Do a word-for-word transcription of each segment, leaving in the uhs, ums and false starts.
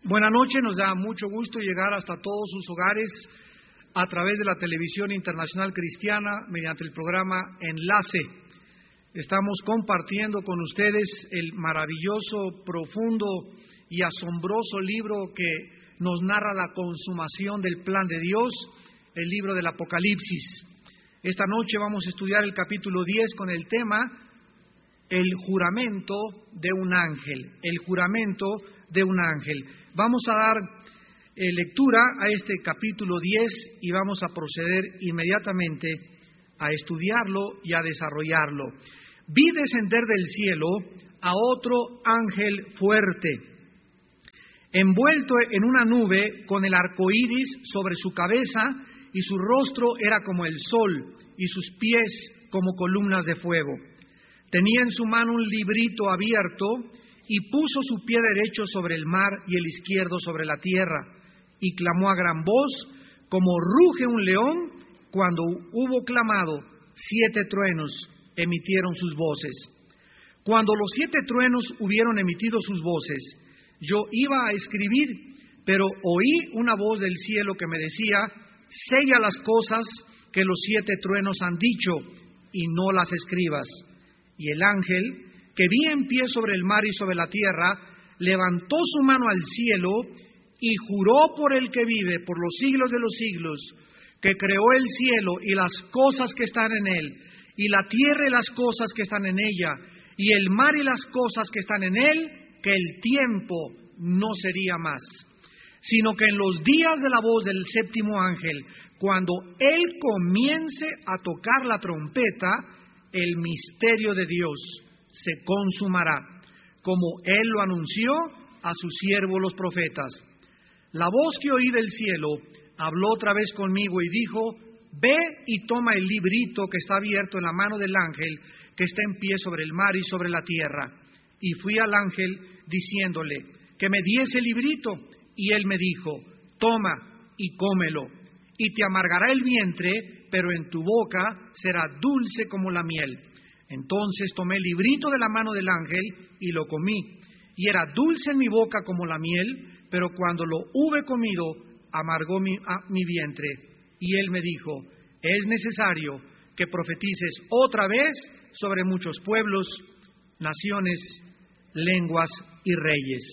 Buenas noches, nos da mucho gusto llegar hasta todos sus hogares a través de la Televisión Internacional Cristiana mediante el programa Enlace. Estamos compartiendo con ustedes el maravilloso, profundo y asombroso libro que nos narra la consumación del plan de Dios, el libro del Apocalipsis. Esta noche vamos a estudiar el capítulo diez con el tema El juramento de un ángel, el juramento de un ángel. Vamos a dar eh, lectura a este capítulo diez y vamos a proceder inmediatamente a estudiarlo y a desarrollarlo. Vi descender del cielo a otro ángel fuerte, envuelto en una nube con el arco iris sobre su cabeza, y su rostro era como el sol y sus pies como columnas de fuego. Tenía en su mano un librito abierto y puso su pie derecho sobre el mar y el izquierdo sobre la tierra, y clamó a gran voz, como ruge un león. Cuando hubo clamado, siete truenos emitieron sus voces. Cuando los siete truenos hubieron emitido sus voces, yo iba a escribir, pero oí una voz del cielo que me decía: sella las cosas que los siete truenos han dicho, y no las escribas. Y el ángel, que vi en pie sobre el mar y sobre la tierra, levantó su mano al cielo y juró por el que vive por los siglos de los siglos, que creó el cielo y las cosas que están en él, y la tierra y las cosas que están en ella, y el mar y las cosas que están en él, que el tiempo no sería más, sino que en los días de la voz del séptimo ángel, cuando él comience a tocar la trompeta, el misterio de Dios se consumará, como él lo anunció a sus siervos los profetas. La voz que oí del cielo habló otra vez conmigo y dijo: ve y toma el librito que está abierto en la mano del ángel que está en pie sobre el mar y sobre la tierra. Y fui al ángel diciéndole que me diese el librito, y él me dijo: toma y cómelo, y te amargará el vientre, pero en tu boca será dulce como la miel. Entonces tomé el librito de la mano del ángel y lo comí, y era dulce en mi boca como la miel, pero cuando lo hube comido, amargó mi, a, mi vientre. Y él me dijo: es necesario que profetices otra vez sobre muchos pueblos, naciones, lenguas y reyes.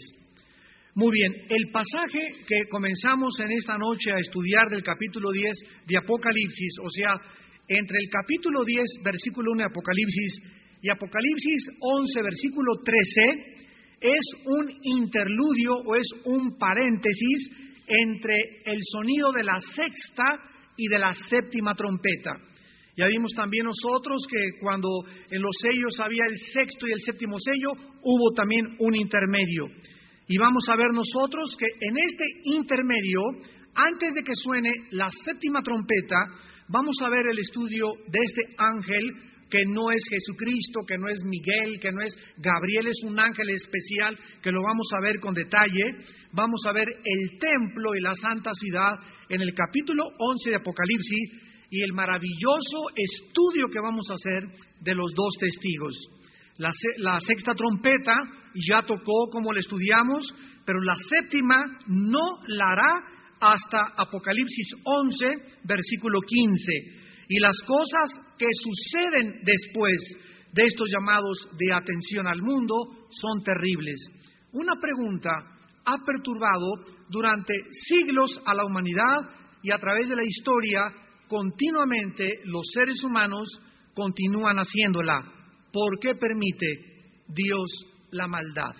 Muy bien, el pasaje que comenzamos en esta noche a estudiar del capítulo diez de Apocalipsis, o sea, entre el capítulo diez, versículo uno de Apocalipsis, y Apocalipsis once, versículo trece, es un interludio o es un paréntesis entre el sonido de la sexta y de la séptima trompeta. Ya vimos también nosotros que cuando en los sellos había el sexto y el séptimo sello, hubo también un intermedio. Y vamos a ver nosotros que en este intermedio, antes de que suene la séptima trompeta, vamos a ver el estudio de este ángel, que no es Jesucristo, que no es Miguel, que no es Gabriel, es un ángel especial, que lo vamos a ver con detalle. Vamos a ver el templo y la santa ciudad en el capítulo once de Apocalipsis, y el maravilloso estudio que vamos a hacer de los dos testigos. La, la sexta trompeta ya tocó como la estudiamos, pero la séptima no la hará hasta Apocalipsis once, versículo quince. Y las cosas que suceden después de estos llamados de atención al mundo son terribles. Una pregunta ha perturbado durante siglos a la humanidad, y a través de la historia continuamente los seres humanos continúan haciéndola. ¿Por qué permite Dios la maldad?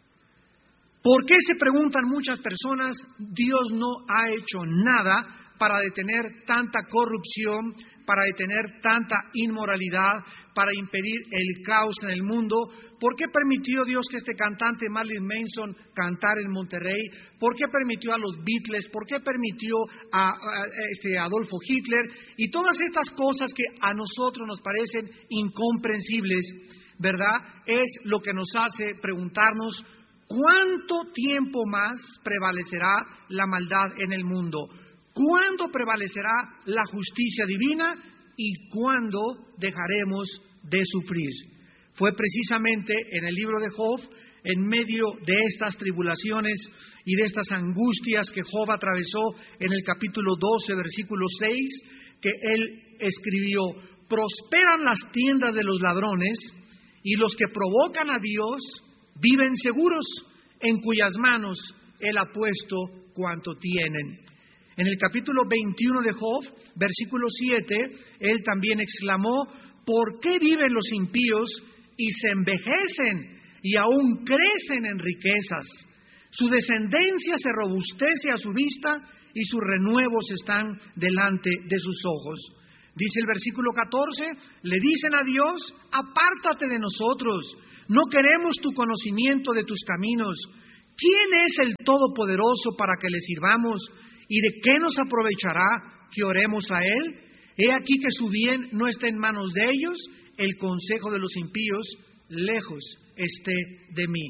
¿Por qué, se preguntan muchas personas, Dios no ha hecho nada para detener tanta corrupción, para detener tanta inmoralidad, para impedir el caos en el mundo? ¿Por qué permitió Dios que este cantante Marilyn Manson cantara en Monterrey? ¿Por qué permitió a los Beatles? ¿Por qué permitió a, a, a este Adolfo Hitler? Y todas estas cosas que a nosotros nos parecen incomprensibles, ¿verdad? Es lo que nos hace preguntarnos: ¿cuánto tiempo más prevalecerá la maldad en el mundo? ¿Cuándo prevalecerá la justicia divina? ¿Y cuándo dejaremos de sufrir? Fue precisamente en el libro de Job, en medio de estas tribulaciones y de estas angustias que Job atravesó en el capítulo doce, versículo seis, que él escribió: prosperan las tiendas de los ladrones, y los que provocan a Dios viven seguros, en cuyas manos Él ha puesto cuanto tienen. En el capítulo veintiuno de Job, versículo siete, él también exclamó: ¿por qué viven los impíos y se envejecen y aún crecen en riquezas? Su descendencia se robustece a su vista y sus renuevos están delante de sus ojos. Dice el versículo catorce, le dicen a Dios: apártate de nosotros, no queremos tu conocimiento de tus caminos. ¿Quién es el Todopoderoso para que le sirvamos? ¿Y de qué nos aprovechará que oremos a Él? He aquí que su bien no está en manos de ellos, el consejo de los impíos lejos esté de mí.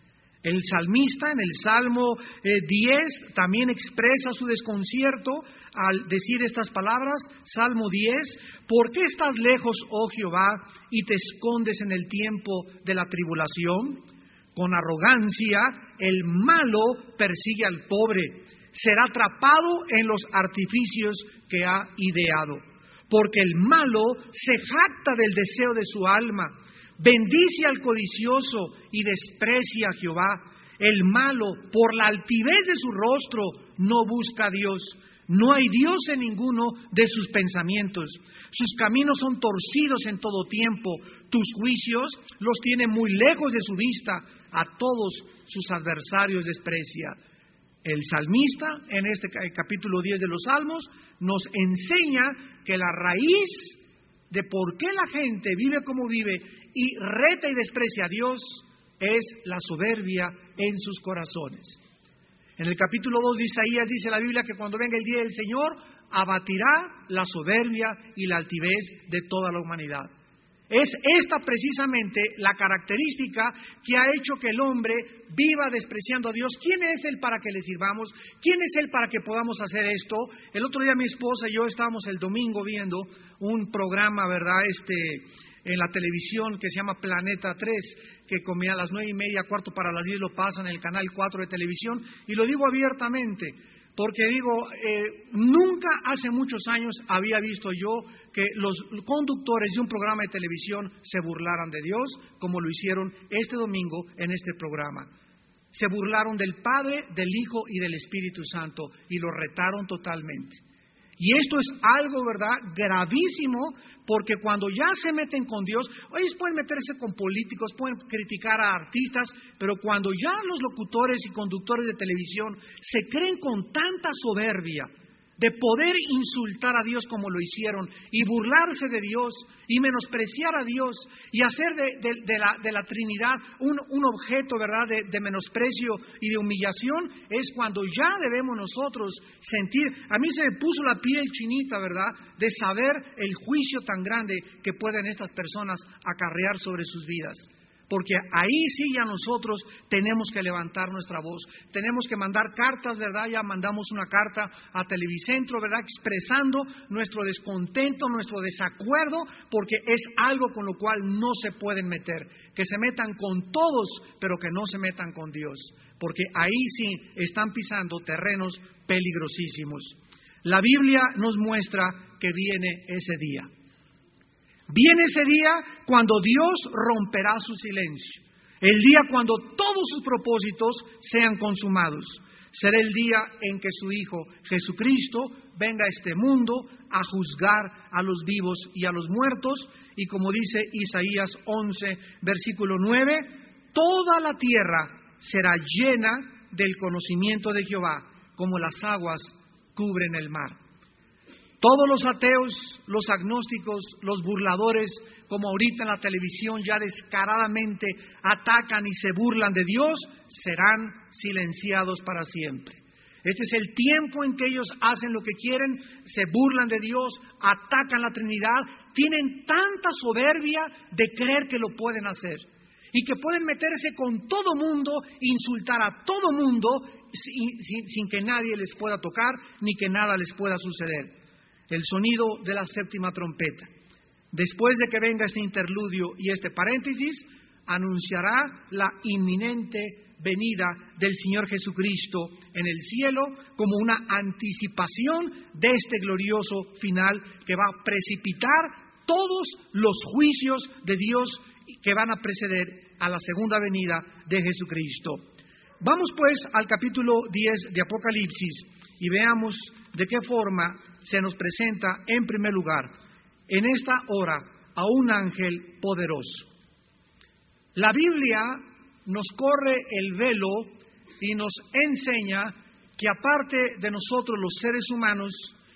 El salmista en el Salmo eh, diez también expresa su desconcierto al decir estas palabras. Salmo diez: ¿por qué estás lejos, oh Jehová, y te escondes en el tiempo de la tribulación? Con arrogancia el malo persigue al pobre, será atrapado en los artificios que ha ideado. Porque el malo se jacta del deseo de su alma, bendice al codicioso y desprecia a Jehová. El malo, por la altivez de su rostro, no busca a Dios. No hay Dios en ninguno de sus pensamientos. Sus caminos son torcidos en todo tiempo. Tus juicios los tiene muy lejos de su vista. A todos sus adversarios desprecia. El salmista, en este capítulo diez de los Salmos, nos enseña que la raíz de por qué la gente vive como vive y reta y desprecia a Dios es la soberbia en sus corazones. En el capítulo dos de Isaías dice la Biblia que cuando venga el día del Señor, abatirá la soberbia y la altivez de toda la humanidad. Es esta precisamente la característica que ha hecho que el hombre viva despreciando a Dios. ¿Quién es Él para que le sirvamos? ¿Quién es Él para que podamos hacer esto? El otro día mi esposa y yo estábamos el domingo viendo un programa, ¿verdad?, este, en la televisión que se llama Planeta tres, que comía a las nueve y media, cuarto para las diez, lo pasan en el canal cuatro de televisión, y lo digo abiertamente, porque digo, eh, nunca hace muchos años había visto yo que los conductores de un programa de televisión se burlaran de Dios, como lo hicieron este domingo en este programa. Se burlaron del Padre, del Hijo y del Espíritu Santo, y lo retaron totalmente. Y esto es algo, ¿verdad?, gravísimo, porque cuando ya se meten con Dios, ellos pueden meterse con políticos, pueden criticar a artistas, pero cuando ya los locutores y conductores de televisión se creen con tanta soberbia de poder insultar a Dios como lo hicieron, y burlarse de Dios, y menospreciar a Dios, y hacer de, de, de, la, de la Trinidad un, un objeto, ¿verdad?, de, de menosprecio y de humillación, es cuando ya debemos nosotros sentir. A mí se me puso la piel chinita, ¿verdad?, de saber el juicio tan grande que pueden estas personas acarrear sobre sus vidas. Porque ahí sí ya nosotros tenemos que levantar nuestra voz, tenemos que mandar cartas, ¿verdad? Ya mandamos una carta a Televicentro, ¿verdad?, expresando nuestro descontento, nuestro desacuerdo, porque es algo con lo cual no se pueden meter. Que se metan con todos, pero que no se metan con Dios, porque ahí sí están pisando terrenos peligrosísimos. La Biblia nos muestra que viene ese día. Viene ese día cuando Dios romperá su silencio, el día cuando todos sus propósitos sean consumados. Será el día en que su Hijo Jesucristo venga a este mundo a juzgar a los vivos y a los muertos, y como dice Isaías once, versículo nueve, toda la tierra será llena del conocimiento de Jehová, como las aguas cubren el mar. Todos los ateos, los agnósticos, los burladores, como ahorita en la televisión ya descaradamente atacan y se burlan de Dios, serán silenciados para siempre. Este es el tiempo en que ellos hacen lo que quieren, se burlan de Dios, atacan la Trinidad, tienen tanta soberbia de creer que lo pueden hacer y que pueden meterse con todo mundo, insultar a todo mundo sin, sin, sin que nadie les pueda tocar ni que nada les pueda suceder. El sonido de la séptima trompeta. Después de que venga este interludio y este paréntesis, anunciará la inminente venida del Señor Jesucristo en el cielo como una anticipación de este glorioso final que va a precipitar todos los juicios de Dios que van a preceder a la segunda venida de Jesucristo. Vamos pues al capítulo diez de Apocalipsis y veamos de qué forma se nos presenta en primer lugar en esta hora a un ángel poderoso. La Biblia nos corre el velo y nos enseña que aparte de nosotros los seres humanos,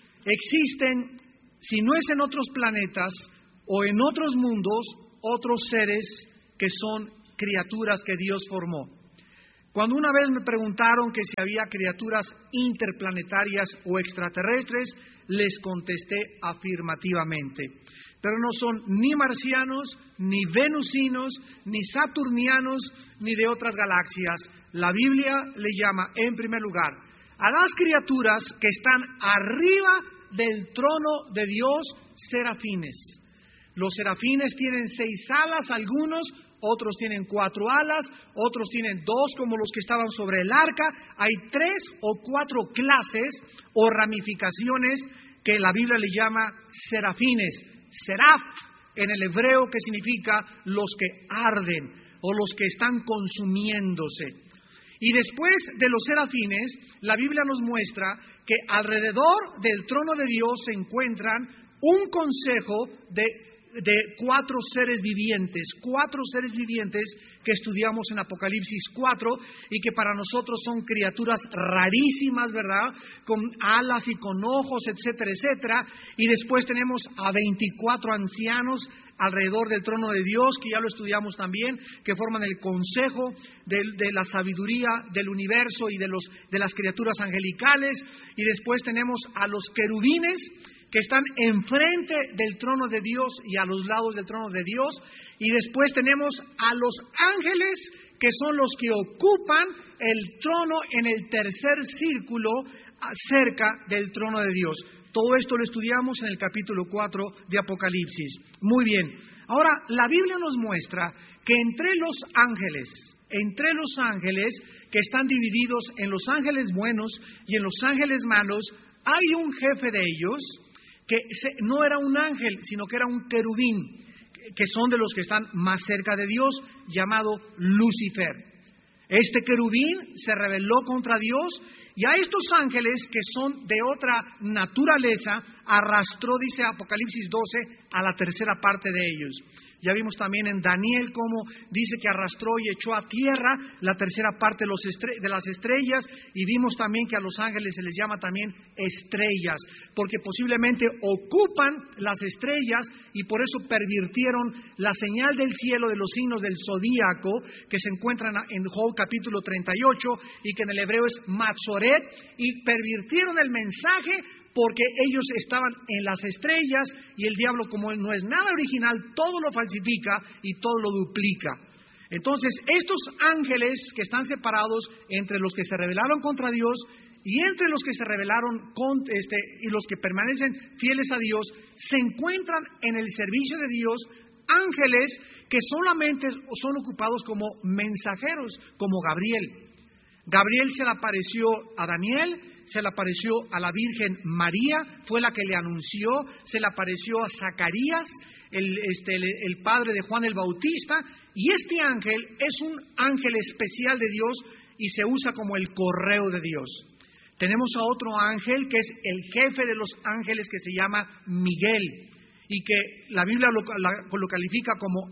existen, si no es en otros planetas o en otros mundos, otros seres que son criaturas que Dios formó. Cuando una vez me preguntaron que si había criaturas interplanetarias o extraterrestres, les contesté afirmativamente. Pero no son ni marcianos, ni venusinos, ni saturnianos, ni de otras galaxias. La Biblia le llama, en primer lugar, a las criaturas que están arriba del trono de Dios, serafines. Los serafines tienen seis alas, algunos, otros tienen cuatro alas, otros tienen dos como los que estaban sobre el arca. Hay tres o cuatro clases o ramificaciones que la Biblia le llama serafines. Seraf en el hebreo, que significa los que arden o los que están consumiéndose. Y después de los serafines, la Biblia nos muestra que alrededor del trono de Dios se encuentran un consejo de de cuatro seres vivientes, cuatro seres vivientes que estudiamos en Apocalipsis cuatro y que para nosotros son criaturas rarísimas, ¿verdad? Con alas y con ojos, etcétera, etcétera. Y después tenemos a veinticuatro ancianos alrededor del trono de Dios, que ya lo estudiamos también, que forman el consejo de, de la sabiduría del universo y de, los, de las criaturas angelicales. Y después tenemos a los querubines, que están enfrente del trono de Dios y a los lados del trono de Dios. Y después tenemos a los ángeles, que son los que ocupan el trono en el tercer círculo cerca del trono de Dios. Todo esto lo estudiamos en el capítulo cuatro de Apocalipsis. Muy bien. Ahora, la Biblia nos muestra que entre los ángeles, entre los ángeles que están divididos en los ángeles buenos y en los ángeles malos, hay un jefe de ellos que no era un ángel, sino que era un querubín, que son de los que están más cerca de Dios, llamado Lucifer. Este querubín se rebeló contra Dios y a estos ángeles, que son de otra naturaleza, arrastró, dice Apocalipsis doce, a la tercera parte de ellos. Ya vimos también en Daniel cómo dice que arrastró y echó a tierra la tercera parte de, los estre- de las estrellas, y vimos también que a los ángeles se les llama también estrellas, porque posiblemente ocupan las estrellas y por eso pervirtieron la señal del cielo de los signos del zodíaco que se encuentran en Job capítulo treinta y ocho y que en el hebreo es Matzoret, y pervirtieron el mensaje porque ellos estaban en las estrellas y el diablo, como no es nada original, todo lo falsifica y todo lo duplica. Entonces, estos ángeles que están separados entre los que se rebelaron contra Dios y entre los que se rebelaron con, este, y los que permanecen fieles a Dios, se encuentran en el servicio de Dios ángeles que solamente son ocupados como mensajeros, como Gabriel. Gabriel se le apareció a Daniel, se le apareció a la Virgen María, fue la que le anunció, se le apareció a Zacarías, el, este, el, el padre de Juan el Bautista, y este ángel es un ángel especial de Dios y se usa como el correo de Dios. Tenemos a otro ángel que es el jefe de los ángeles, que se llama Miguel, y que la Biblia lo, la, lo califica como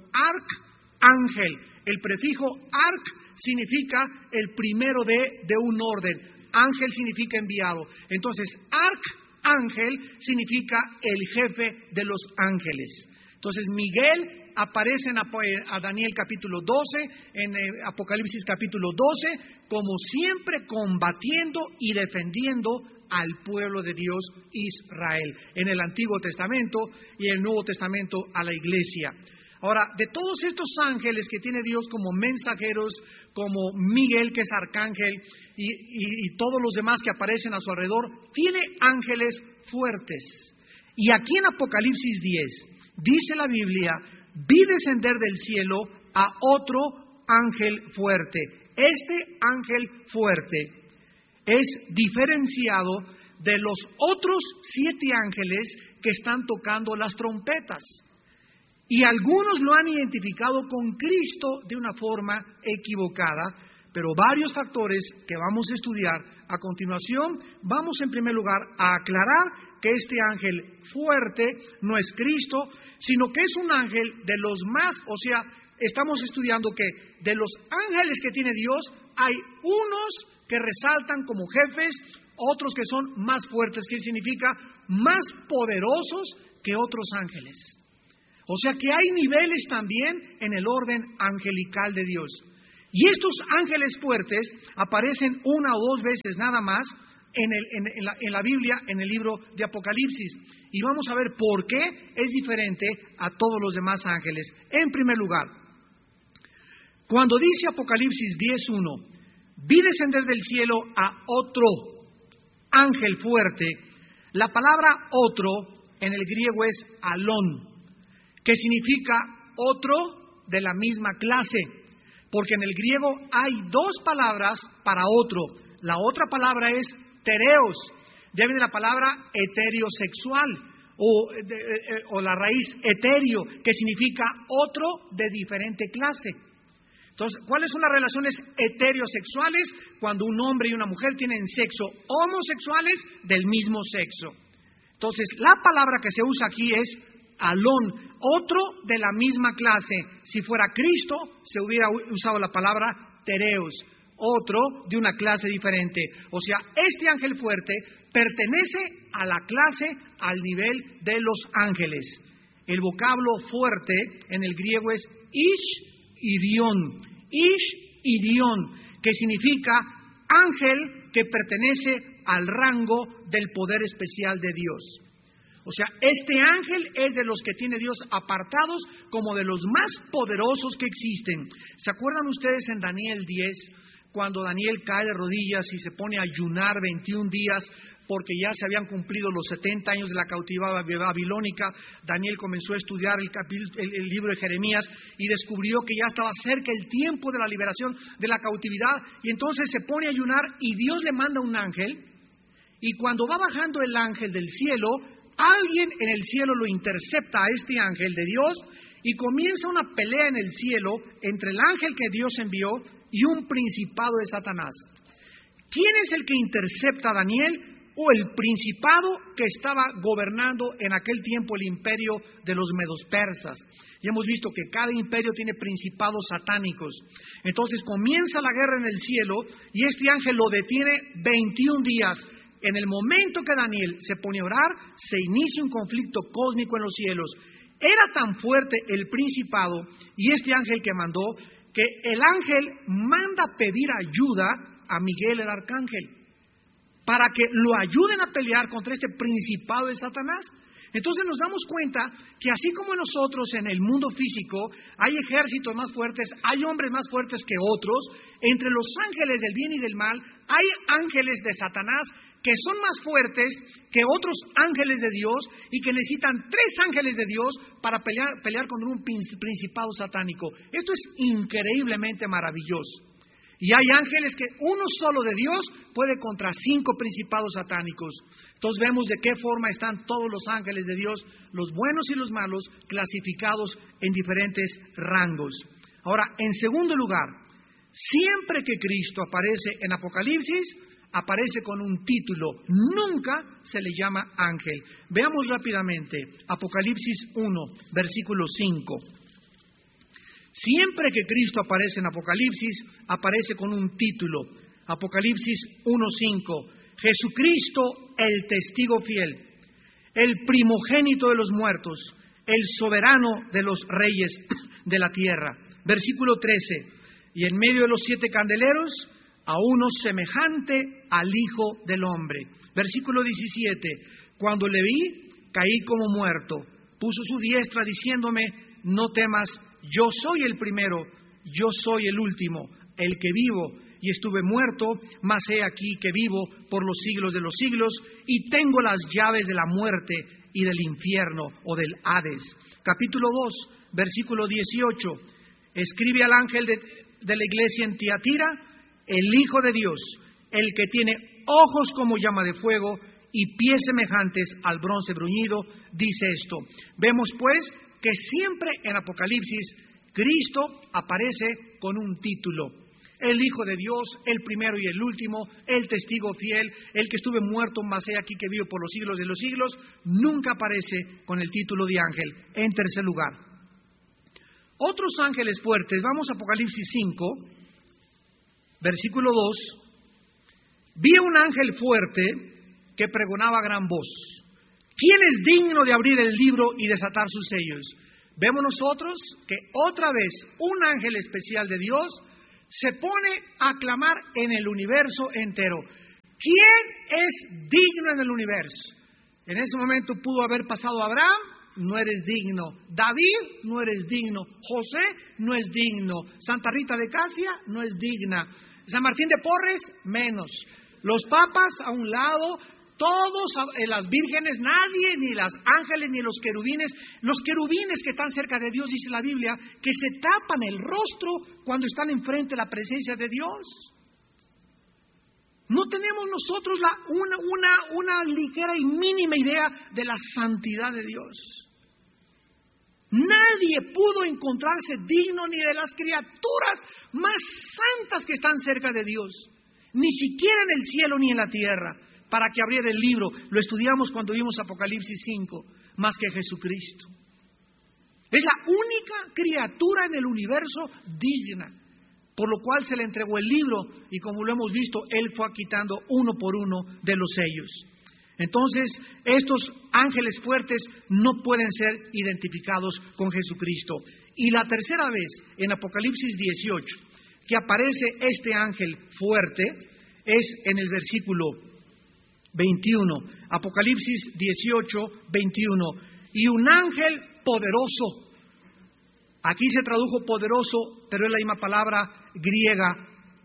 arcángel. El prefijo arc significa el primero de, de un orden. Ángel significa enviado. Entonces, arcángel significa el jefe de los ángeles. Entonces, Miguel aparece en a Daniel capítulo doce, en Apocalipsis capítulo doce, como siempre combatiendo y defendiendo al pueblo de Dios Israel, en el Antiguo Testamento y en el Nuevo Testamento a la iglesia. Ahora, de todos estos ángeles que tiene Dios como mensajeros, como Miguel, que es arcángel, y, y, y todos los demás que aparecen a su alrededor, tiene ángeles fuertes. Y aquí en Apocalipsis diez, dice la Biblia: vi descender del cielo a otro ángel fuerte. Este ángel fuerte es diferenciado de los otros siete ángeles que están tocando las trompetas. Y algunos lo han identificado con Cristo de una forma equivocada, pero varios factores que vamos a estudiar a continuación, vamos en primer lugar a aclarar que este ángel fuerte no es Cristo, sino que es un ángel de los más, o sea, estamos estudiando que de los ángeles que tiene Dios, hay unos que resaltan como jefes, otros que son más fuertes, que significa más poderosos que otros ángeles. O sea que hay niveles también en el orden angelical de Dios. Y estos ángeles fuertes aparecen una o dos veces nada más en, el, en, en, la, en la Biblia, en el libro de Apocalipsis. Y vamos a ver por qué es diferente a todos los demás ángeles. En primer lugar, cuando dice Apocalipsis diez uno, vi descender del cielo a otro ángel fuerte, la palabra otro en el griego es alón, que significa otro de la misma clase, porque en el griego hay dos palabras para otro. La otra palabra es tereos, viene de la palabra heterosexual o, de, o la raíz etéreo, que significa otro de diferente clase. Entonces, ¿cuáles son las relaciones heterosexuales? Cuando un hombre y una mujer tienen sexo homosexuales del mismo sexo. Entonces, la palabra que se usa aquí es alón, otro de la misma clase. Si fuera Cristo, se hubiera usado la palabra tereos, otro de una clase diferente. O sea, este ángel fuerte pertenece a la clase, al nivel de los ángeles. El vocablo fuerte en el griego es ish irión, ish irión, que significa ángel que pertenece al rango del poder especial de Dios. O sea, este ángel es de los que tiene Dios apartados como de los más poderosos que existen. ¿Se acuerdan ustedes en Daniel diez, cuando Daniel cae de rodillas y se pone a ayunar veintiún días porque ya se habían cumplido los setenta años de la cautividad babilónica? Daniel comenzó a estudiar el, capítulo, el, el libro de Jeremías y descubrió que ya estaba cerca el tiempo de la liberación de la cautividad, y entonces se pone a ayunar y Dios le manda un ángel, y cuando va bajando el ángel del cielo, alguien en el cielo lo intercepta a este ángel de Dios y comienza una pelea en el cielo entre el ángel que Dios envió y un principado de Satanás. ¿Quién es el que intercepta a Daniel? O el principado que estaba gobernando en aquel tiempo el imperio de los medos persas. Y hemos visto que cada imperio tiene principados satánicos. Entonces comienza la guerra en el cielo y este ángel lo detiene veintiún días. En el momento que Daniel se pone a orar, se inicia un conflicto cósmico en los cielos. Era tan fuerte el principado y este ángel que mandó, que el ángel manda pedir ayuda a Miguel el arcángel, para que lo ayuden a pelear contra este principado de Satanás. Entonces nos damos cuenta que así como nosotros en el mundo físico hay ejércitos más fuertes, hay hombres más fuertes que otros, entre los ángeles del bien y del mal hay ángeles de Satanás que son más fuertes que otros ángeles de Dios y que necesitan tres ángeles de Dios para pelear, pelear contra un principado satánico. Esto es increíblemente maravilloso. Y hay ángeles que uno solo de Dios puede contra cinco principados satánicos. Entonces vemos de qué forma están todos los ángeles de Dios, los buenos y los malos, clasificados en diferentes rangos. Ahora, en segundo lugar, siempre que Cristo aparece en Apocalipsis, aparece con un título, nunca se le llama ángel. Veamos rápidamente Apocalipsis uno, versículo cinco. Siempre que Cristo aparece en Apocalipsis, aparece con un título. Apocalipsis uno cinco. Jesucristo, el testigo fiel, el primogénito de los muertos, el soberano de los reyes de la tierra. Versículo trece. Y en medio de los siete candeleros, a uno semejante al Hijo del Hombre. Versículo diecisiete. Cuando le vi, caí como muerto. Puso su diestra diciéndome, no temas, yo soy el primero, yo soy el último, el que vivo, y estuve muerto, mas he aquí que vivo por los siglos de los siglos, y tengo las llaves de la muerte y del infierno o del Hades. Capítulo dos, versículo dieciocho. escribe al ángel de, de la iglesia en Tiatira, el Hijo de Dios, el que tiene ojos como llama de fuego y pies semejantes al bronce bruñido, dice esto. Vemos pues que siempre en Apocalipsis Cristo aparece con un título: el Hijo de Dios, el primero y el último, el testigo fiel, el que estuve muerto, mas he aquí que vivo por los siglos de los siglos. Nunca aparece con el título de ángel. En tercer lugar, otros ángeles fuertes. Vamos a Apocalipsis cinco, versículo dos. Vi un ángel fuerte que pregonaba a gran voz: ¿quién es digno de abrir el libro y desatar sus sellos? Vemos nosotros que otra vez un ángel especial de Dios se pone a clamar en el universo entero. ¿Quién es digno en el universo? En ese momento pudo haber pasado Abraham: no eres digno. David: no eres digno. José: no es digno. Santa Rita de Casia: no es digna. San Martín de Porres: menos. Los papas a un lado, todos, eh, las vírgenes, nadie, ni los ángeles, ni los querubines. Los querubines que están cerca de Dios, dice la Biblia, que se tapan el rostro cuando están enfrente de la presencia de Dios. No tenemos nosotros la, una, una, una ligera y mínima idea de la santidad de Dios. Nadie pudo encontrarse digno ni de las criaturas más santas que están cerca de Dios, ni siquiera en el cielo ni en la tierra, para que abriera el libro. Lo estudiamos cuando vimos Apocalipsis cinco, más que Jesucristo. Es la única criatura en el universo digna, por lo cual se le entregó el libro, y como lo hemos visto, Él fue quitando uno por uno de los sellos. Entonces, estos ángeles fuertes no pueden ser identificados con Jesucristo. Y la tercera vez, en Apocalipsis dieciocho, que aparece este ángel fuerte, es en el versículo veintiuno. Apocalipsis dieciocho, veintiuno. Y un ángel poderoso. Aquí se tradujo poderoso, pero es la misma palabra griega,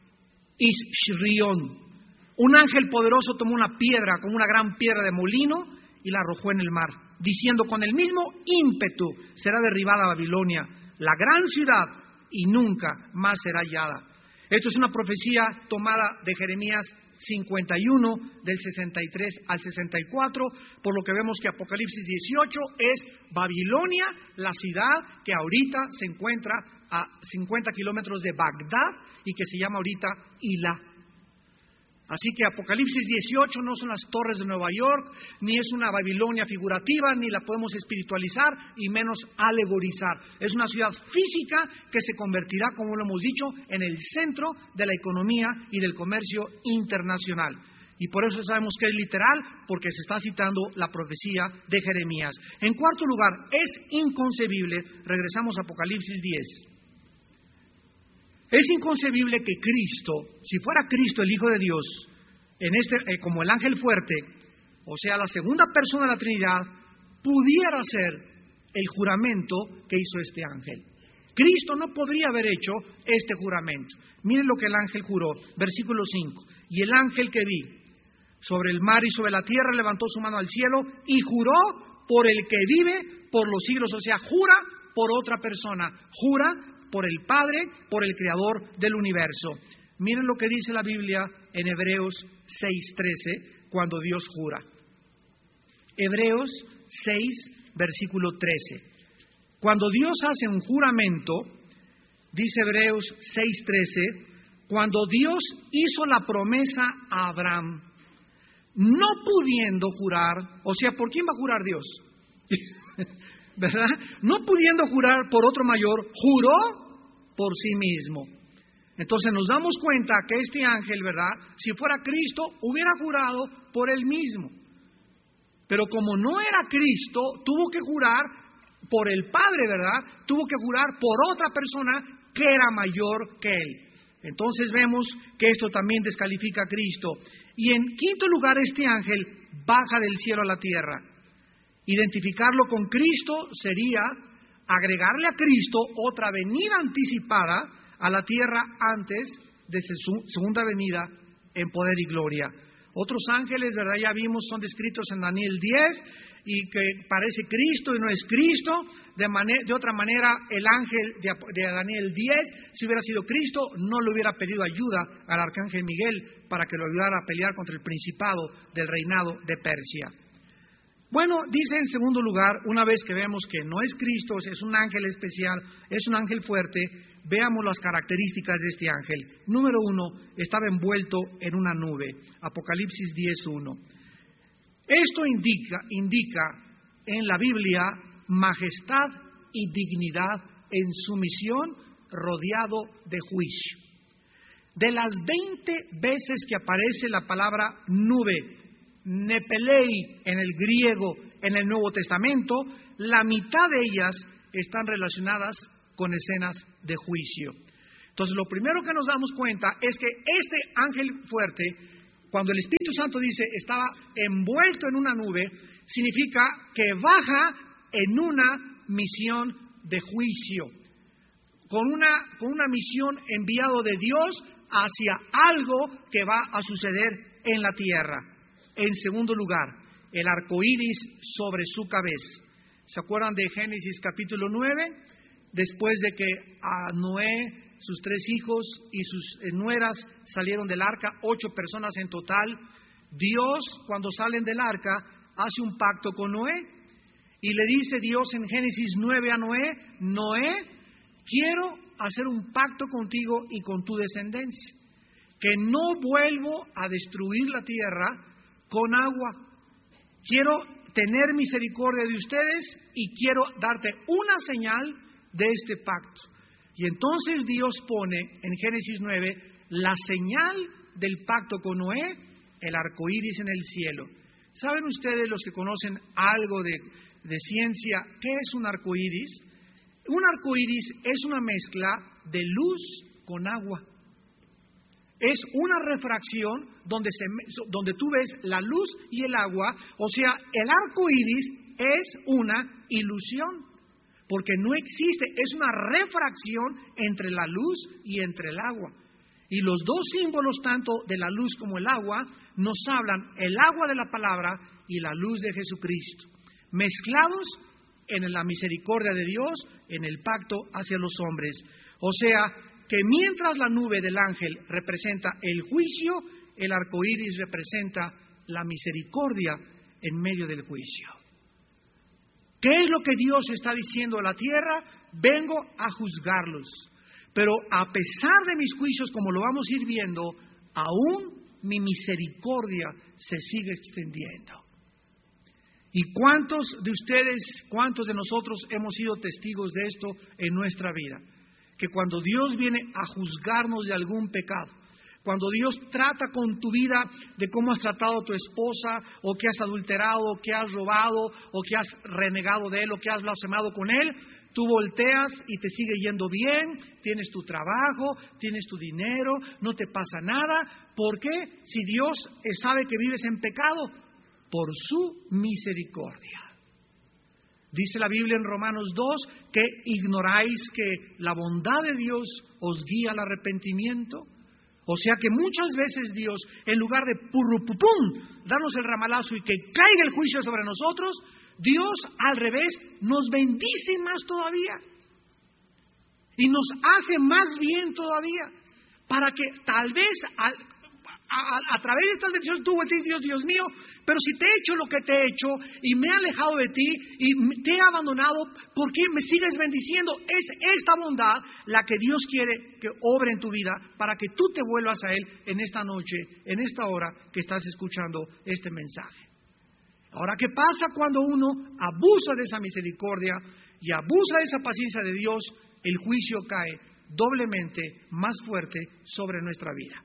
isshrion. Un ángel poderoso tomó una piedra, como una gran piedra de molino, y la arrojó en el mar, diciendo: con el mismo ímpetu será derribada Babilonia, la gran ciudad, y nunca más será hallada. Esto es una profecía tomada de Jeremías cincuenta y uno, del sesenta y tres al sesenta y cuatro, por lo que vemos que Apocalipsis dieciocho es Babilonia, la ciudad que ahorita se encuentra a cincuenta kilómetros de Bagdad y que se llama ahorita Ilá. Así que Apocalipsis dieciocho no son las torres de Nueva York, ni es una Babilonia figurativa, ni la podemos espiritualizar y menos alegorizar. Es una ciudad física que se convertirá, como lo hemos dicho, en el centro de la economía y del comercio internacional. Y por eso sabemos que es literal, porque se está citando la profecía de Jeremías. En cuarto lugar, es inconcebible, regresamos a Apocalipsis diez. Es inconcebible que Cristo, si fuera Cristo el Hijo de Dios, en este, eh, como el ángel fuerte, o sea, la segunda persona de la Trinidad, pudiera hacer el juramento que hizo este ángel. Cristo no podría haber hecho este juramento. Miren lo que el ángel juró, versículo cinco. Y el ángel que vi sobre el mar y sobre la tierra levantó su mano al cielo y juró por el que vive por los siglos, o sea, jura por otra persona, jura por el Padre, por el Creador del universo. Miren lo que dice la Biblia en Hebreos seis trece, cuando Dios jura. Hebreos seis, versículo trece. Cuando Dios hace un juramento, dice Hebreos seis trece, cuando Dios hizo la promesa a Abraham, no pudiendo jurar, o sea, ¿por quién va a jurar Dios? ¿Verdad? No pudiendo jurar por otro mayor, juró por sí mismo. Entonces nos damos cuenta que este ángel, ¿verdad?, si fuera Cristo, hubiera jurado por él mismo. Pero como no era Cristo, tuvo que jurar por el Padre, ¿verdad? Tuvo que jurar por otra persona que era mayor que él. Entonces vemos que esto también descalifica a Cristo. Y en quinto lugar, este ángel baja del cielo a la tierra. Identificarlo con Cristo sería agregarle a Cristo otra venida anticipada a la tierra antes de su segunda venida en poder y gloria. Otros ángeles, ¿verdad? Ya vimos, son descritos en Daniel diez, y que parece Cristo y no es Cristo. De, manera, de otra manera, el ángel de, de Daniel diez, si hubiera sido Cristo, no le hubiera pedido ayuda al arcángel Miguel para que lo ayudara a pelear contra el principado del reinado de Persia. Bueno, dice en segundo lugar, una vez que vemos que no es Cristo, es un ángel especial, es un ángel fuerte, veamos las características de este ángel. Número uno, estaba envuelto en una nube. Apocalipsis diez uno. Esto indica, indica en la Biblia majestad y dignidad en sumisión, rodeado de juicio. De las veinte veces que aparece la palabra nube, nepelei en el griego, en el Nuevo Testamento, la mitad de ellas están relacionadas con escenas de juicio. Entonces, lo primero que nos damos cuenta es que este ángel fuerte, cuando el Espíritu Santo dice estaba envuelto en una nube, significa que baja en una misión de juicio, con una, con una misión enviado de Dios hacia algo que va a suceder en la tierra. En segundo lugar, el arco iris sobre su cabeza. ¿Se acuerdan de Génesis capítulo nueve? Después de que a Noé, sus tres hijos y sus nueras salieron del arca, ocho personas en total, Dios, cuando salen del arca, hace un pacto con Noé y le dice Dios en Génesis nueve a Noé: Noé, quiero hacer un pacto contigo y con tu descendencia, que no vuelvo a destruir la tierra con agua. Quiero tener misericordia de ustedes y quiero darte una señal de este pacto. Y entonces Dios pone en Génesis nueve la señal del pacto con Noé, el arco iris en el cielo. ¿Saben ustedes, los que conocen algo de, de ciencia, qué es un arco iris? Un arco iris es una mezcla de luz con agua. Es una refracción donde, se, donde tú ves la luz y el agua. O sea, el arco iris es una ilusión, porque no existe, es una refracción entre la luz y entre el agua. Y los dos símbolos, tanto de la luz como el agua, nos hablan el agua de la palabra y la luz de Jesucristo, mezclados en la misericordia de Dios, en el pacto hacia los hombres. O sea, que mientras la nube del ángel representa el juicio, el arco iris representa la misericordia en medio del juicio. ¿Qué es lo que Dios está diciendo a la tierra? Vengo a juzgarlos, pero a pesar de mis juicios, como lo vamos a ir viendo, aún mi misericordia se sigue extendiendo. ¿Y cuántos de ustedes, cuántos de nosotros hemos sido testigos de esto en nuestra vida? Que cuando Dios viene a juzgarnos de algún pecado, cuando Dios trata con tu vida de cómo has tratado a tu esposa, o que has adulterado, o que has robado, o que has renegado de él, o que has blasfemado con él, tú volteas y te sigue yendo bien, tienes tu trabajo, tienes tu dinero, no te pasa nada. ¿Por qué? Si Dios sabe que vives en pecado, por su misericordia. Dice la Biblia en Romanos dos que ignoráis que la bondad de Dios os guía al arrepentimiento. O sea que muchas veces Dios, en lugar de purrupupum, darnos el ramalazo y que caiga el juicio sobre nosotros, Dios al revés nos bendice más todavía y nos hace más bien todavía, para que tal vez al, a, a través de estas bendiciones tú voltees, Dios, Dios mío, pero si te he hecho lo que te he hecho y me he alejado de ti y te he abandonado, ¿por qué me sigues bendiciendo? Es esta bondad la que Dios quiere que obre en tu vida para que tú te vuelvas a Él en esta noche, en esta hora que estás escuchando este mensaje. Ahora, ¿qué pasa cuando uno abusa de esa misericordia y abusa de esa paciencia de Dios? El juicio cae doblemente más fuerte sobre nuestra vida.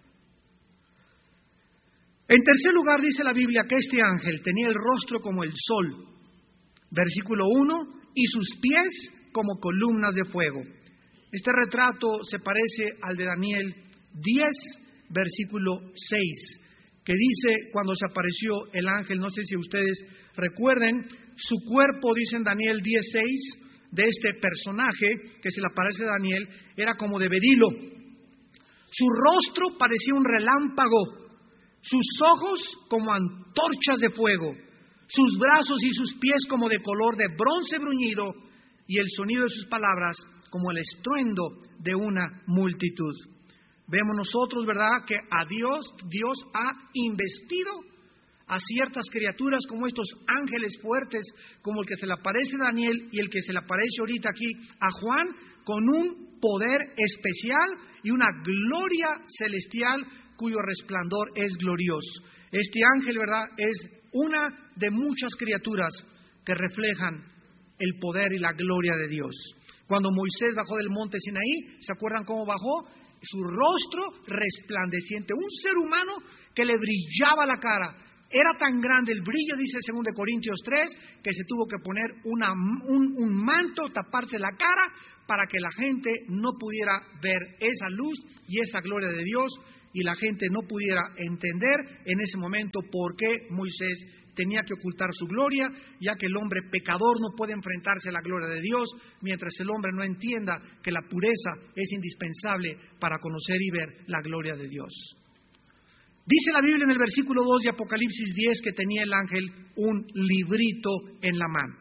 En tercer lugar, dice la Biblia que este ángel tenía el rostro como el sol, versículo uno, y sus pies como columnas de fuego. Este retrato se parece al de Daniel diez, versículo seis, que dice cuando se apareció el ángel, no sé si ustedes recuerden, su cuerpo, dice en Daniel diez seis, de este personaje que se le aparece a Daniel, era como de berilo. Su rostro parecía un relámpago, sus ojos como antorchas de fuego, sus brazos y sus pies como de color de bronce bruñido, y el sonido de sus palabras como el estruendo de una multitud. Vemos nosotros, ¿verdad?, que a Dios, Dios ha investido a ciertas criaturas como estos ángeles fuertes, como el que se le aparece a Daniel y el que se le aparece ahorita aquí a Juan, con un poder especial y una gloria celestial cuyo resplandor es glorioso. Este ángel, ¿verdad?, es una de muchas criaturas que reflejan el poder y la gloria de Dios. Cuando Moisés bajó del monte Sinaí, ¿se acuerdan cómo bajó? Su rostro resplandeciente, un ser humano que le brillaba la cara. Era tan grande el brillo, dice segundo de Corintios tres, que se tuvo que poner una, un, un manto, taparse la cara, para que la gente no pudiera ver esa luz y esa gloria de Dios, y la gente no pudiera entender en ese momento por qué Moisés tenía que ocultar su gloria, ya que el hombre pecador no puede enfrentarse a la gloria de Dios, mientras el hombre no entienda que la pureza es indispensable para conocer y ver la gloria de Dios. Dice la Biblia en el versículo dos de Apocalipsis diez que tenía el ángel un librito en la mano.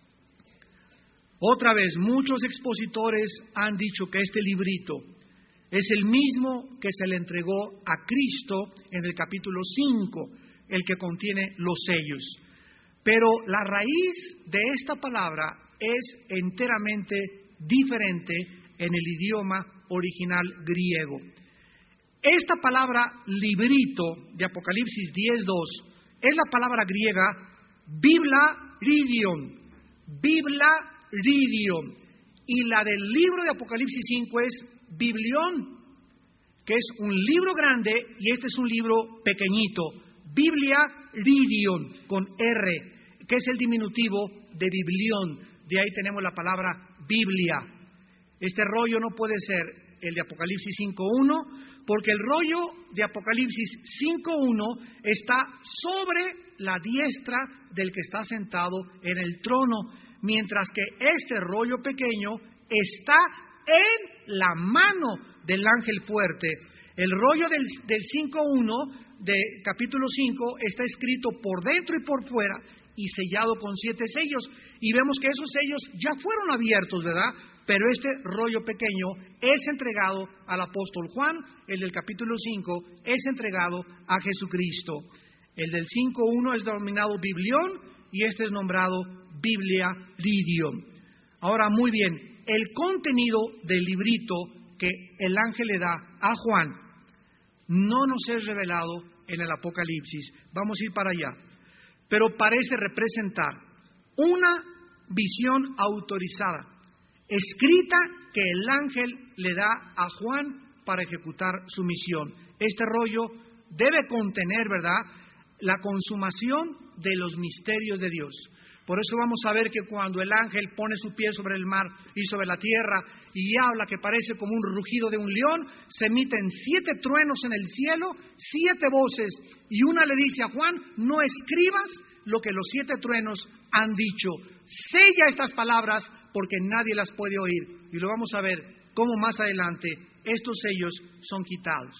Otra vez, muchos expositores han dicho que este librito es el mismo que se le entregó a Cristo en el capítulo cinco, el que contiene los sellos. Pero la raíz de esta palabra es enteramente diferente en el idioma original griego. Esta palabra librito de Apocalipsis diez dos es la palabra griega biblaridion, biblaridion, y la del libro de Apocalipsis cinco es biblión, que es un libro grande y este es un libro pequeñito, biblaridion con R, que es el diminutivo de biblión. De ahí tenemos la palabra Biblia. Este rollo no puede ser el de Apocalipsis cinco uno, porque el rollo de Apocalipsis cinco uno está sobre la diestra del que está sentado en el trono, mientras que este rollo pequeño está en la mano del ángel fuerte. El rollo del, del cinco uno de capítulo cinco está escrito por dentro y por fuera y sellado con siete sellos, y vemos que esos sellos ya fueron abiertos, ¿verdad? Pero este rollo pequeño es entregado al apóstol Juan, el del capítulo cinco es entregado a Jesucristo. El del cinco uno es denominado Biblión y este es nombrado Biblia Lidion. Ahora, muy bien, el contenido del librito que el ángel le da a Juan no nos es revelado en el Apocalipsis. Vamos a ir para allá. Pero parece representar una visión autorizada, escrita, que el ángel le da a Juan para ejecutar su misión. Este rollo debe contener, ¿verdad?, la consumación de los misterios de Dios. Por eso vamos a ver que cuando el ángel pone su pie sobre el mar y sobre la tierra y habla que parece como un rugido de un león, se emiten siete truenos en el cielo, siete voces, y una le dice a Juan: no escribas lo que los siete truenos han dicho, sella estas palabras porque nadie las puede oír. Y lo vamos a ver cómo más adelante estos sellos son quitados.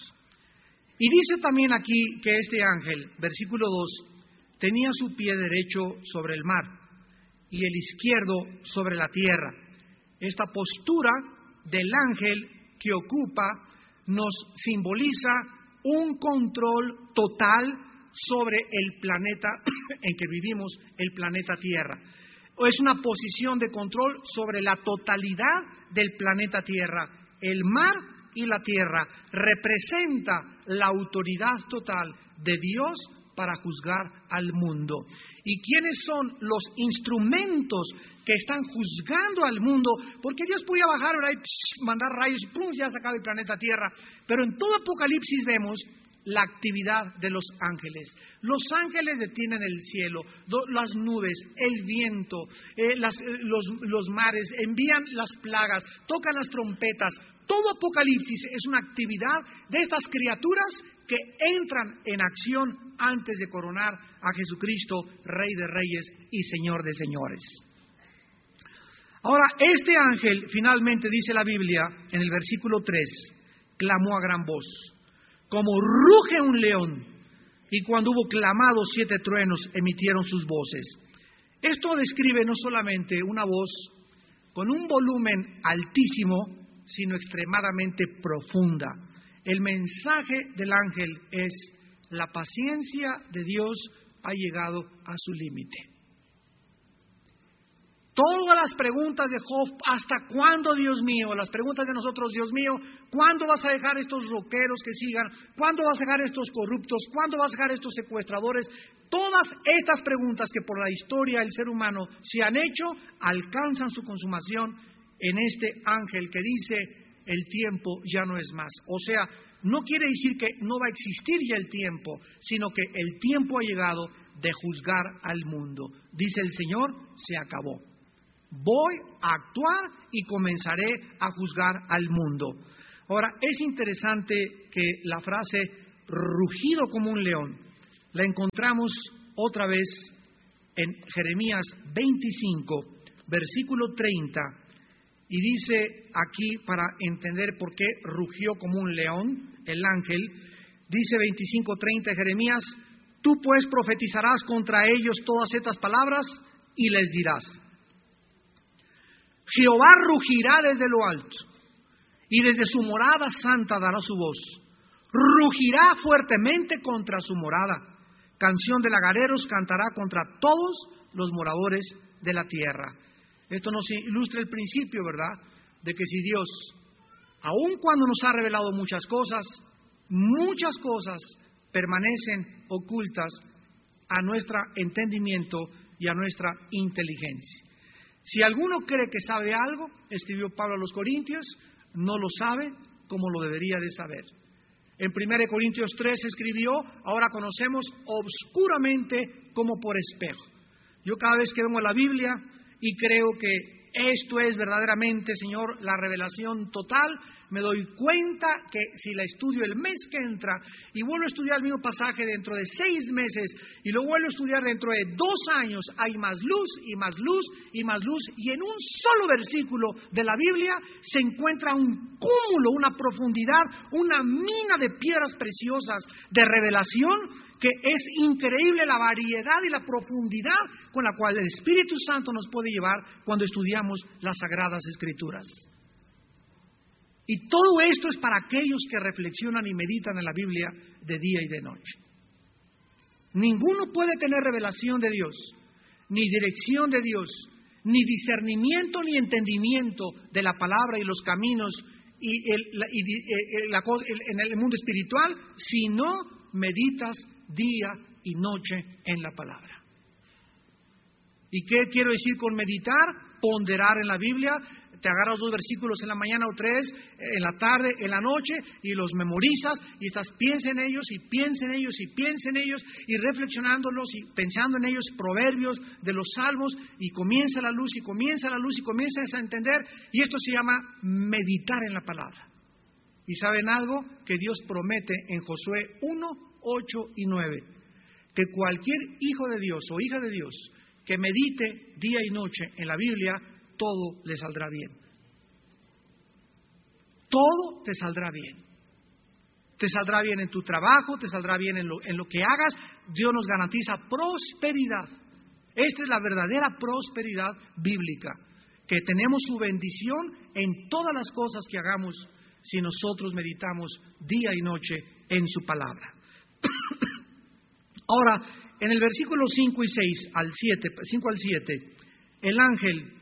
Y dice también aquí que este ángel, versículo dos, tenía su pie derecho sobre el mar y el izquierdo sobre la tierra. Esta postura del ángel que ocupa nos simboliza un control total sobre el planeta en que vivimos, el planeta Tierra. Es una posición de control sobre la totalidad del planeta Tierra. El mar y la tierra representa la autoridad total de Dios para juzgar al mundo. ¿Y quiénes son los instrumentos que están juzgando al mundo? Porque Dios podía bajar ahora y psh, mandar rayos y ¡pum!, ya se acaba el planeta Tierra. Pero en todo Apocalipsis vemos la actividad de los ángeles. Los ángeles detienen el cielo, do, las nubes, el viento, eh, las, eh, los, los mares, envían las plagas, tocan las trompetas. Todo Apocalipsis es una actividad de estas criaturas que entran en acción antes de coronar a Jesucristo, Rey de Reyes y Señor de Señores. Ahora, este ángel, finalmente dice la Biblia en el versículo tres, clamó a gran voz, como ruge un león, y cuando hubo clamado siete truenos, emitieron sus voces. Esto describe no solamente una voz con un volumen altísimo, sino extremadamente profunda. El mensaje del ángel es: la paciencia de Dios ha llegado a su límite. Todas las preguntas de Job, ¿hasta cuándo, Dios mío? Las preguntas de nosotros, Dios mío, ¿cuándo vas a dejar estos roqueros que sigan? ¿Cuándo vas a dejar estos corruptos? ¿Cuándo vas a dejar estos secuestradores? Todas estas preguntas que por la historia del ser humano se han hecho, alcanzan su consumación en este ángel que dice: el tiempo ya no es más. O sea, no quiere decir que no va a existir ya el tiempo, sino que el tiempo ha llegado de juzgar al mundo. Dice el Señor: se acabó. Voy a actuar y comenzaré a juzgar al mundo. Ahora, es interesante que la frase rugido como un león la encontramos otra vez en Jeremías veinticinco, versículo treinta, y dice aquí, para entender por qué rugió como un león el ángel, dice veinticinco treinta de Jeremías: tú pues profetizarás contra ellos todas estas palabras y les dirás: Jehová rugirá desde lo alto, y desde su morada santa dará su voz. Rugirá fuertemente contra su morada. Canción de lagareros cantará contra todos los moradores de la tierra. Esto nos ilustra el principio, ¿verdad?, de que si Dios, aun cuando nos ha revelado muchas cosas, muchas cosas permanecen ocultas a nuestro entendimiento y a nuestra inteligencia. Si alguno cree que sabe algo, escribió Pablo a los Corintios, no lo sabe como lo debería de saber. En primera Corintios tres escribió: ahora conocemos obscuramente como por espejo. Yo cada vez que vengo a la Biblia y creo que esto es verdaderamente, Señor, la revelación total, me doy cuenta que si la estudio el mes que entra y vuelvo a estudiar el mismo pasaje dentro de seis meses y lo vuelvo a estudiar dentro de dos años, hay más luz y más luz y más luz, y en un solo versículo de la Biblia se encuentra un cúmulo, una profundidad, una mina de piedras preciosas de revelación, que es increíble la variedad y la profundidad con la cual el Espíritu Santo nos puede llevar cuando estudiamos las Sagradas Escrituras. Y todo esto es para aquellos que reflexionan y meditan en la Biblia de día y de noche. Ninguno puede tener revelación de Dios, ni dirección de Dios, ni discernimiento ni entendimiento de la palabra y los caminos y, el, la, y el, la, el, en el mundo espiritual, si no meditas día y noche en la palabra. ¿Y qué quiero decir con meditar? Ponderar en la Biblia. Te agarras dos versículos en la mañana o tres, en la tarde, en la noche, y los memorizas, y estás piensa en ellos, y piensa en ellos, y piensa en ellos, y reflexionándolos, y pensando en ellos, proverbios de los salmos, y comienza la luz, y comienza la luz, y comienzas a entender, y esto se llama meditar en la palabra. ¿Y saben algo? Que Dios promete en Josué uno, ocho y nueve, que cualquier hijo de Dios o hija de Dios que medite día y noche en la Biblia, todo le saldrá bien. Todo te saldrá bien. Te saldrá bien en tu trabajo, te saldrá bien en lo, en lo que hagas. Dios nos garantiza prosperidad. Esta es la verdadera prosperidad bíblica, que tenemos su bendición en todas las cosas que hagamos si nosotros meditamos día y noche en su palabra. Ahora, en el versículo cinco y seis al siete, cinco al siete, el ángel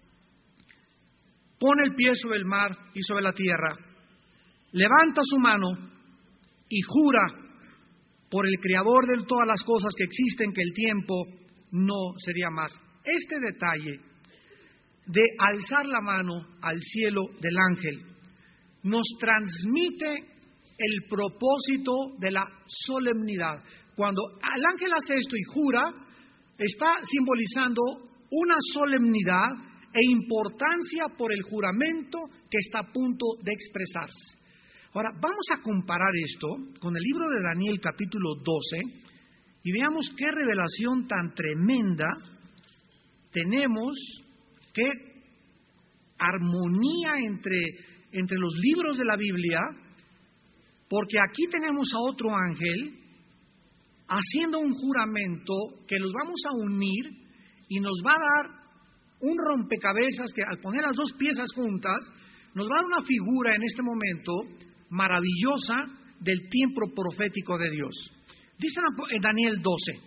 pone el pie sobre el mar y sobre la tierra, levanta su mano y jura por el Creador de todas las cosas que existen que el tiempo no sería más. Este detalle de alzar la mano al cielo del ángel nos transmite el propósito de la solemnidad. Cuando el ángel hace esto y jura, está simbolizando una solemnidad e importancia por el juramento que está a punto de expresarse. Ahora, vamos a comparar esto con el libro de Daniel capítulo doce y veamos qué revelación tan tremenda tenemos, qué armonía entre, entre los libros de la Biblia, porque aquí tenemos a otro ángel haciendo un juramento que los vamos a unir y nos va a dar un rompecabezas que al poner las dos piezas juntas nos va a dar una figura en este momento maravillosa del tiempo profético de Dios. Dice en Daniel doce,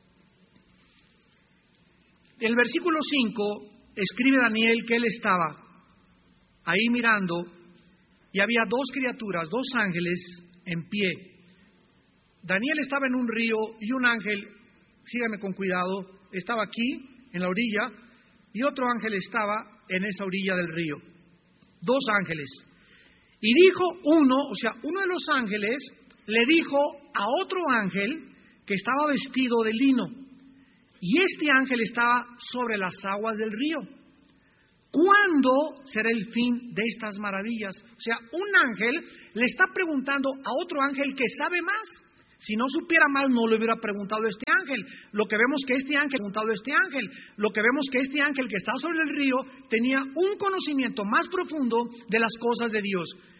el versículo cinco, escribe Daniel que él estaba ahí mirando y había dos criaturas, dos ángeles en pie. Daniel estaba en un río y un ángel, sígame con cuidado, estaba aquí en la orilla y otro ángel estaba en esa orilla del río. Dos ángeles. Y dijo uno, o sea, uno de los ángeles le dijo a otro ángel que estaba vestido de lino, y este ángel estaba sobre las aguas del río. ¿Cuándo será el fin de estas maravillas? O sea, un ángel le está preguntando a otro ángel que sabe más. Si no supiera más, no le hubiera preguntado a este ángel. Lo que vemos que este ángel, preguntado a este ángel, lo que vemos que este ángel que está sobre el río tenía un conocimiento más profundo de las cosas de Dios.